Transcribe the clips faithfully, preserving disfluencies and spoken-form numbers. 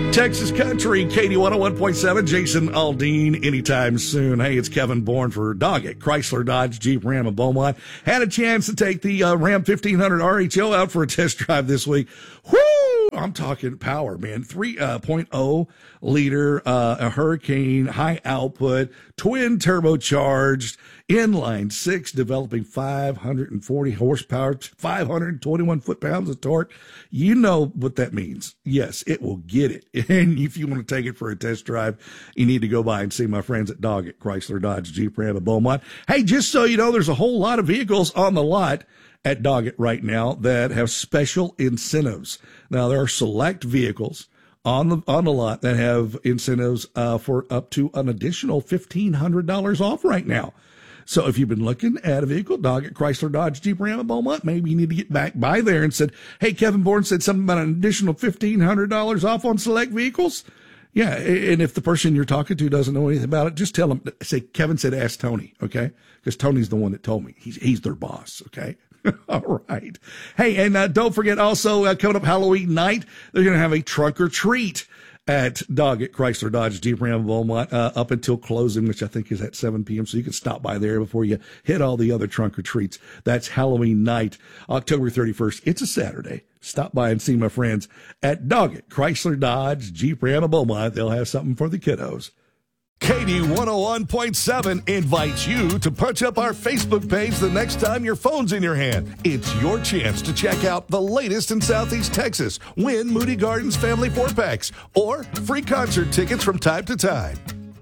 Texas Country, Katie one oh one point seven, Jason Aldean anytime soon. Hey, it's Kevin Bourne for Doggett, Chrysler, Dodge, Jeep, Ram, and Beaumont. Had a chance to take the uh, Ram fifteen hundred R H O out for a test drive this week. Whoo! I'm talking power, man. three point oh liter, uh, a Hurricane, high output, twin turbocharged, inline six, developing five hundred forty horsepower, five hundred twenty-one foot-pounds of torque. You know what that means. Yes, it will get it. And if you want to take it for a test drive, you need to go by and see my friends at Doggett, Chrysler, Dodge, Jeep, Ram, and Beaumont. Hey, just so you know, there's a whole lot of vehicles on the lot at Doggett right now that have special incentives. Now, there are select vehicles on the on the lot that have incentives uh, for up to an additional fifteen hundred dollars off right now. So if you've been looking at a vehicle, Doggett, Chrysler, Dodge, Jeep, Ram, and Beaumont, maybe you need to get back by there and said, hey, Kevin Bourne said something about an additional fifteen hundred dollars off on select vehicles. Yeah, and if the person you're talking to doesn't know anything about it, just tell them, say, Kevin said, ask Tony, okay? Because Tony's the one that told me. He's, he's their boss, okay? All right. Hey, and uh, don't forget also uh, coming up Halloween night, they're going to have a trunk or treat at Doggett, Chrysler, Dodge, Jeep, Ram, and Beaumont uh, up until closing, which I think is at seven p.m. So you can stop by there before you hit all the other trunk or treats. That's Halloween night, October thirty-first. It's a Saturday. Stop by and see my friends at Doggett, Chrysler, Dodge, Jeep, Ram, and Beaumont. They'll have something for the kiddos. Katie one oh one point seven invites you to punch up our Facebook page the next time your phone's in your hand. It's your chance to check out the latest in Southeast Texas, win Moody Gardens Family four packs, or free concert tickets from time to time.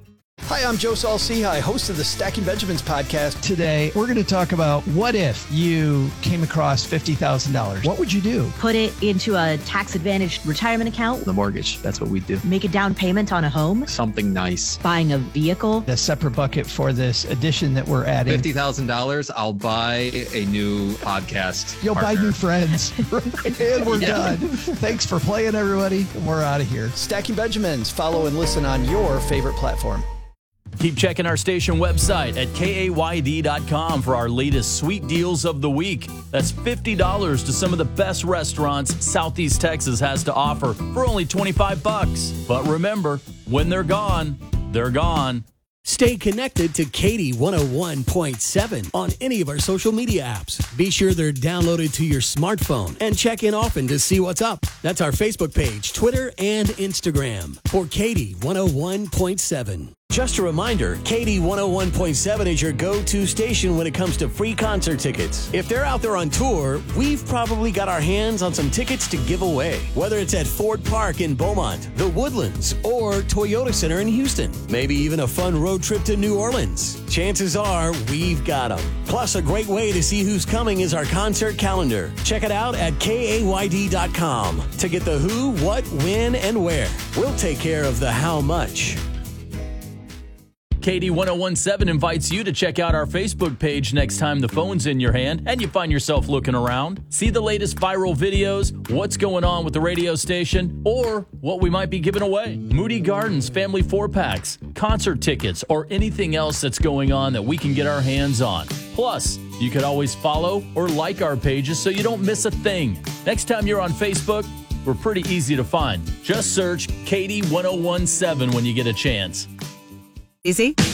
Hi, I'm Joe Saul-Sehy, host of the Stacking Benjamins podcast. Today, we're going to talk about what if you came across fifty thousand dollars. What would you do? Put it into a tax-advantaged retirement account. The mortgage, that's what we do. Make a down payment on a home. Something nice. Buying a vehicle. A separate bucket for this addition that we're adding. fifty thousand dollars, I'll buy a new podcast You'll partner. buy new friends. And we're yeah. done. Thanks for playing, everybody. We're out of here. Stacking Benjamins. Follow and listen on your favorite platform. Keep checking our station website at K A Y D dot com for our latest sweet deals of the week. That's fifty dollars to some of the best restaurants Southeast Texas has to offer for only twenty-five bucks. But remember, when they're gone, they're gone. Stay connected to Katie one oh one point seven on any of our social media apps. Be sure they're downloaded to your smartphone and check in often to see what's up. That's our Facebook page, Twitter, and Instagram for Katie one oh one point seven. Just a reminder, Katie one oh one point seven is your go-to station when it comes to free concert tickets. If they're out there on tour, we've probably got our hands on some tickets to give away. Whether it's at Ford Park in Beaumont, the Woodlands, or Toyota Center in Houston. Maybe even a fun road trip to New Orleans. Chances are we've got them. Plus, a great way to see who's coming is our concert calendar. Check it out at K A Y D dot com to get the who, what, when, and where. We'll take care of the how much. Katie one oh one point seven invites you to check out our Facebook page next time the phone's in your hand and you find yourself looking around. See the latest viral videos, what's going on with the radio station, or what we might be giving away. Moody Gardens Family four packs, concert tickets, or anything else that's going on that we can get our hands on. Plus, you could always follow or like our pages so you don't miss a thing. Next time you're on Facebook, we're pretty easy to find. Just search Katie one oh one point seven when you get a chance. Easy?